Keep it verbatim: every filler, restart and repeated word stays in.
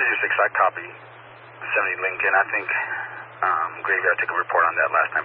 is your six, I copy. seventy Lincoln, I think um, Graveyard took a report on that last night.